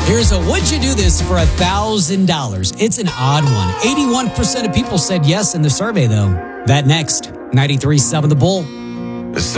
Here's a would you do this for $1,000? It's an odd one. 81% of people said yes in the survey, though. That next, 93.7 The Bull.